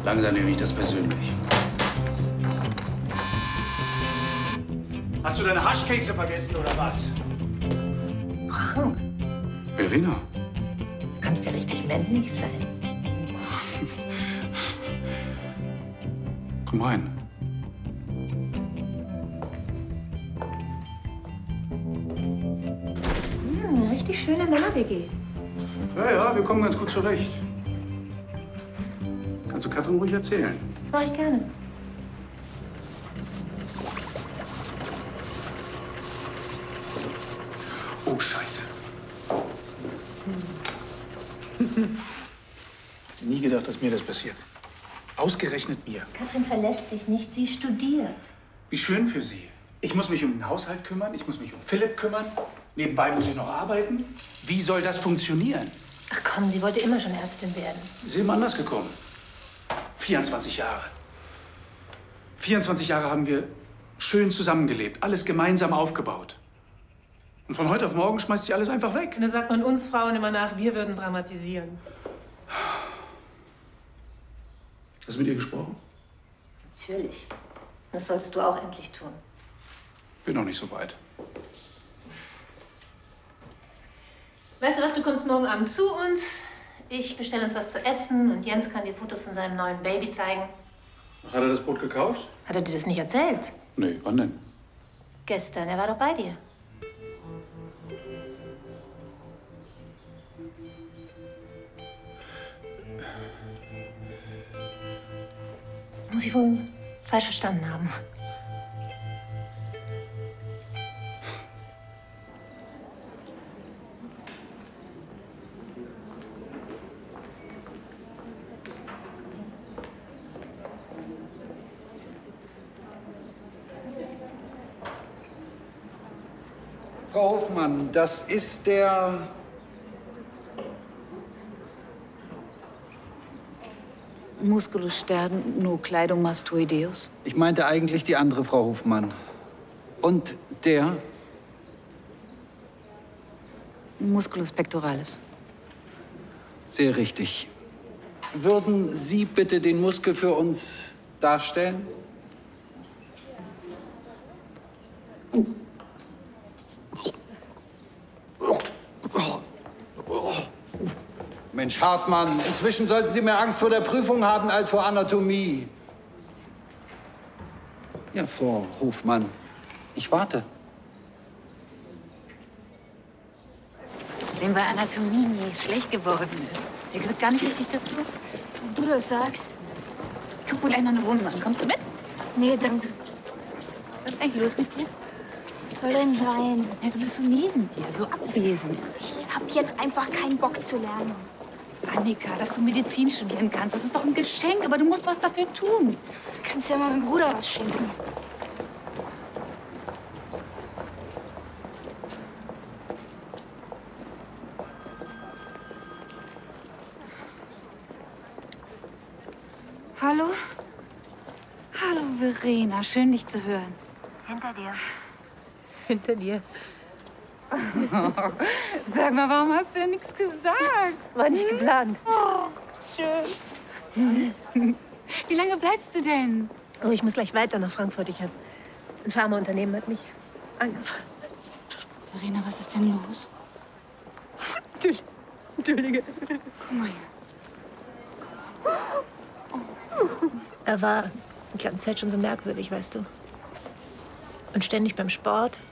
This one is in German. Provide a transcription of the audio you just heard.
Langsam nehme ich das persönlich. Hast du deine Haschkekse vergessen, oder was? Frank, Verena. du kannst ja richtig männlich sein. Komm rein. Eine richtig schöne Männer-WG. Ja, wir kommen ganz gut zurecht. Kannst du Katrin ruhig erzählen? Das mache ich gerne. Oh, Scheiße. Hätte nie gedacht, dass mir das passiert. Ausgerechnet mir. Katrin verlässt dich nicht, sie studiert. Wie schön für Sie. Ich muss mich um den Haushalt kümmern, ich muss mich um Philipp kümmern. Nebenbei muss ich noch arbeiten. Wie soll das funktionieren? Ach komm, sie wollte immer schon Ärztin werden. Sie sind anders gekommen. 24 Jahre. 24 Jahre haben wir schön zusammengelebt, alles gemeinsam aufgebaut. Und von heute auf morgen schmeißt sie alles einfach weg. Und da sagt man uns Frauen immer nach, wir würden dramatisieren. Hast du mit ihr gesprochen? Natürlich. Das solltest du auch endlich tun. Bin noch nicht so weit. Weißt du was, du kommst morgen Abend zu uns. Ich bestelle uns was zu essen und Jens kann dir Fotos von seinem neuen Baby zeigen. Hat er das Boot gekauft? Hat er dir das nicht erzählt? Nee, wann denn? Gestern, er war doch bei dir. Muss ich wohl falsch verstanden haben. Frau Hofmann, das ist der... Musculus sternocleidomastoideus. Ich meinte eigentlich die andere Frau Hofmann. Und der... Musculus pectoralis. Sehr richtig. Würden Sie bitte den Muskel für uns darstellen? Mensch, Hartmann, inzwischen sollten Sie mehr Angst vor der Prüfung haben als vor Anatomie. Ja, Frau Hofmann, ich warte. Dem bei Anatomie nie schlecht geworden ist. Der gehört gar nicht richtig dazu. Wenn du das sagst. Ich guck wohl gleich noch eine Wohnung an. Kommst du mit? Nee, danke. Was ist eigentlich los mit dir? Was soll denn sein? Ja, du bist so neben dir, so abwesend. Ich hab jetzt einfach keinen Bock zu lernen. Annika, dass du Medizin studieren kannst, das ist doch ein Geschenk, aber du musst was dafür tun. Du kannst ja mal meinem Bruder was schenken. Hallo? Hallo, Verena. Schön, dich zu hören. Hinter dir. Hinter dir. Sag mal, warum hast du denn nichts gesagt? War nicht geplant. Oh, schön. Wie lange bleibst du denn? Oh, ich muss gleich weiter nach Frankfurt. Ein Pharmaunternehmen hat mich angefragt. Verena, was ist denn los? Entschuldige. Komm mal her. Er war die ganze Zeit schon so merkwürdig, weißt du. Und ständig beim Sport.